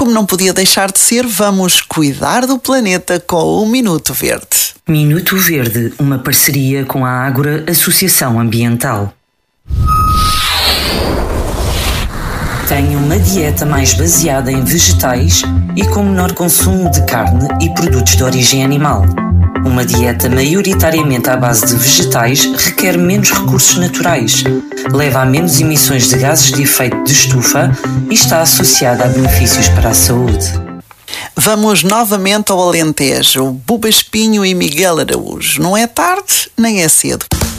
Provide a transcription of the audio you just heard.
como não podia deixar de ser, vamos cuidar do planeta com o Minuto Verde. Minuto Verde, uma parceria com a Ágora Associação Ambiental. Tenha uma dieta mais baseada em vegetais e com menor consumo de carne e produtos de origem animal. Uma dieta maioritariamente à base de vegetais requer menos recursos naturais, leva a menos emissões de gases de efeito de estufa e está associada a benefícios para a saúde. Vamos novamente ao Alentejo, Buba Espinho e Miguel Araújo. Não é tarde, nem é cedo.